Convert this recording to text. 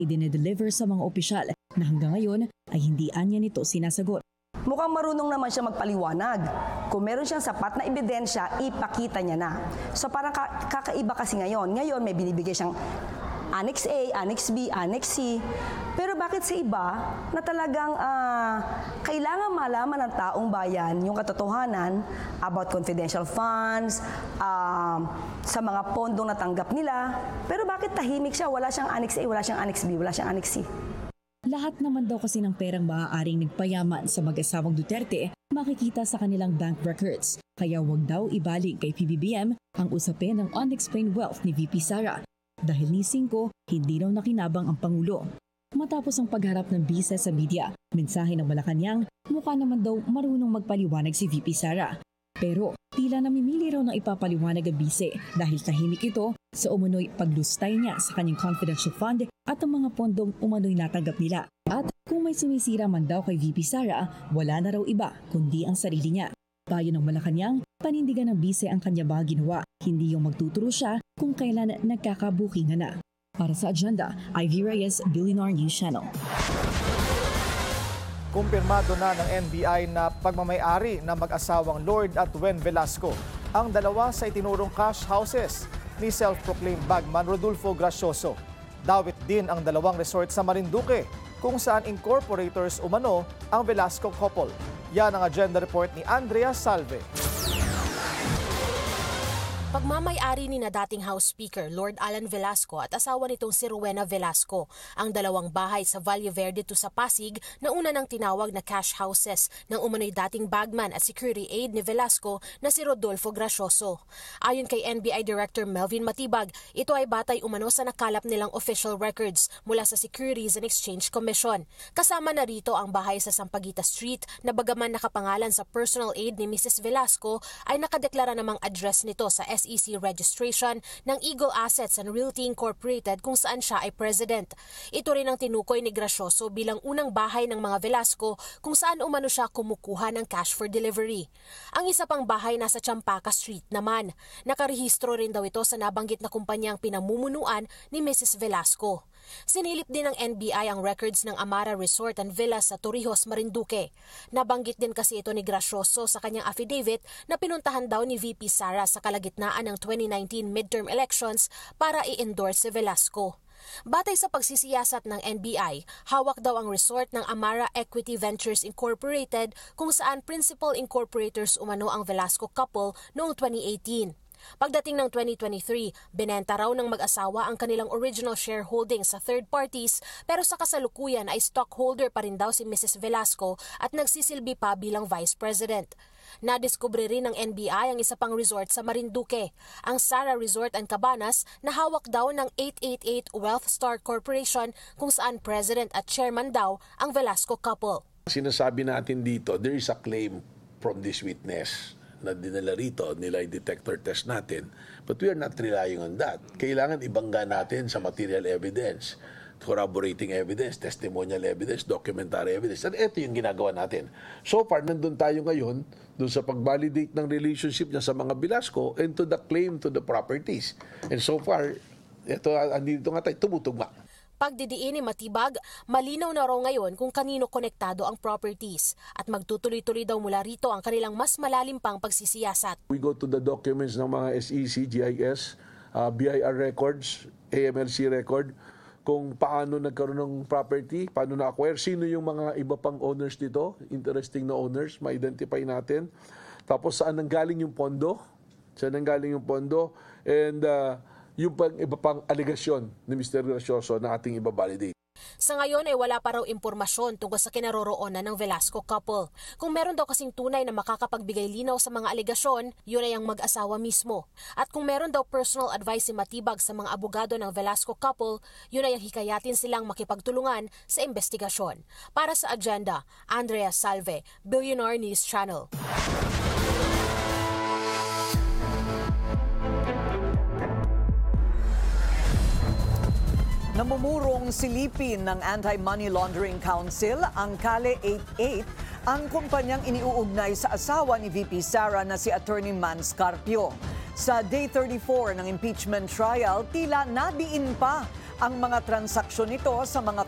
idinedeliver sa mga opisyal na hanggang ngayon ay hindi anya nito sinasagot. Mukhang marunong naman siya magpaliwanag. Kung meron siyang sapat na ebidensya, ipakita niya na. So parang kakaiba kasi ngayon. Ngayon may binibigay siyang Annex A, Annex B, Annex C. Pero bakit sa iba na talagang kailangan malaman ng taong bayan yung katotohanan about confidential funds, sa mga pondong natanggap nila. Pero bakit tahimik siya? Wala siyang Annex A, wala siyang Annex B, wala siyang Annex C. Lahat naman daw kasi ng perang maaaring nagpayaman sa mag-asawang Duterte makikita sa kanilang bank records. Kaya wag daw ibalik kay PBBM ang usapin ng unexplained wealth ni VP Sara. Dahil ni Cinco, hindi raw nakinabang ang Pangulo. Matapos ang pagharap ng bise sa media, mensahe ng Malacanang, mukha naman daw marunong magpaliwanag si VP Sara. Pero tila namimili raw ng ipapaliwanag ang bise dahil tahimik ito sa umunoy paglustay niya sa kanyang confidential fund at ang mga pondong umunoy natanggap nila. At kung may sinisira man daw kay VP Sara, wala na raw iba kundi ang sarili niya. Payo ng Malacanang, panindigan ng bise ang kanya mga ginawa, hindi yung magtuturo siya kung kailan nagkakabukingan na. Para sa Agenda, Ivy Reyes, Billionaire News Channel. Kumpirmado na ng NBI na pagmamayari ng mag-asawang Lord at Wen Velasco ang dalawa sa itinurong cash houses ni self-proclaimed bagman Rodolfo Gracioso. Dawit din ang dalawang resort sa Marinduque kung saan incorporators umano ang Velasco couple. Yan ang agenda report ni Andrea Salve. Pagmamayari ni na dating House Speaker Lord Alan Velasco at asawa nitong si Rowena Velasco ang dalawang bahay sa Valle Verde to sa Pasig na una ng tinawag na cash houses ng umano'y dating bagman at security aide ni Velasco na si Rodolfo Gracioso. Ayon kay NBI Director Melvin Matibag, ito ay batay umano sa nakalap nilang official records mula sa Securities and Exchange Commission. Kasama na rito ang bahay sa Sampaguita Street na bagaman nakapangalan sa personal aide ni Mrs. Velasco ay nakadeklara namang address nito sa SEC registration ng Eagle Assets and Realty Incorporated kung saan siya ay president. Ito rin ang tinukoy ni Gracioso bilang unang bahay ng mga Velasco kung saan umano siya kumukuha ng cash for delivery. Ang isa pang bahay nasa Champaca Street naman. Nakarehistro rin daw ito sa nabanggit na kumpanyang pinamumunuan ni Mrs. Velasco. Sinilip din ng NBI ang records ng Amara Resort and Villas sa Torrijos, Marinduque. Nabanggit din kasi ito ni Gracioso sa kanyang affidavit na pinuntahan daw ni VP Sara sa kalagitnaan ng 2019 midterm elections para i-endorse si Velasco. Batay sa pagsisiyasat ng NBI, hawak daw ang resort ng Amara Equity Ventures Incorporated kung saan principal incorporators umano ang Velasco couple noong 2018. Pagdating ng 2023, binenta raw ng mag-asawa ang kanilang original shareholding sa third parties pero sa kasalukuyan ay stockholder pa rin daw si Mrs. Velasco at nagsisilbi pa bilang Vice President. Nadiskubre rin ng NBI ang isa pang resort sa Marinduque, ang Sara Resort and Cabanas na hawak daw ng 888 Wealth Star Corporation kung saan President at Chairman daw ang Velasco couple. Sinasabi natin dito, there is a claim from this witness na dinala rito, nila detector test natin. But we are not relying on that. Kailangan ibangga natin sa material evidence, corroborating evidence, testimonial evidence, documentary evidence. At ito yung ginagawa natin. So far, nandun tayo ngayon, dun sa pag-validate ng relationship niya sa mga Velasco and to the claim to the properties. And so far, ito, andito nga tayo, tumutugma. Pagdidiin ni Matibag, malinaw na raw ngayon kung kanino konektado ang properties at magtutuloy-tuloy daw mula rito ang kanilang mas malalim pang pagsisiyasat. We go to the documents ng mga SEC, GIS, BIR records, AMLC record, kung paano nagkaroon ng property, paano na-acquire, sino yung mga iba pang owners dito, interesting na owners, ma-identify natin. Tapos saan nanggaling yung pondo, and yung iba pang aligasyon ni Mr. Gracioso na ating ibabalidate. Sa ngayon ay wala pa raw impormasyon tungkol sa kinaroroonan ng Velasco couple. Kung meron daw kasing tunay na makakapagbigay linaw sa mga aligasyon, yun ay ang mag-asawa mismo. At kung meron daw personal advice si Matibag sa mga abogado ng Velasco couple, yun ay ang hikayatin silang makipagtulungan sa investigasyon. Para sa Agenda, Andrea Salve, Billionaire News Channel. Namumurong silipin ng Anti-Money Laundering Council ang Kale 88, ang kumpanyang iniuugnay sa asawa ni VP Sara na si Attorney Man Scarpio. Sa Day 34 ng impeachment trial, tila nadiin pa ang mga transaksyon nito sa mga